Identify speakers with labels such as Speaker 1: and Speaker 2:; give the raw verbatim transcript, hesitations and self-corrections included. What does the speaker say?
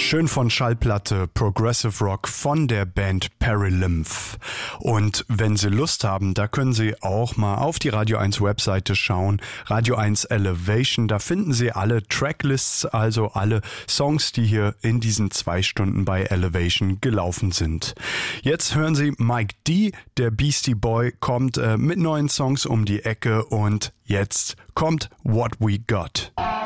Speaker 1: Schön von Schallplatte Progressive Rock von der Band Perilymph. Und wenn Sie Lust haben, da können Sie auch mal auf die Radio eins Webseite schauen. Radio eins Elevation, da finden Sie alle Tracklists, also alle Songs, die hier in diesen zwei Stunden bei Elevation gelaufen sind. Jetzt hören Sie Mike D., der Beastie Boy, kommt äh, mit neuen Songs um die Ecke und jetzt kommt What We Got.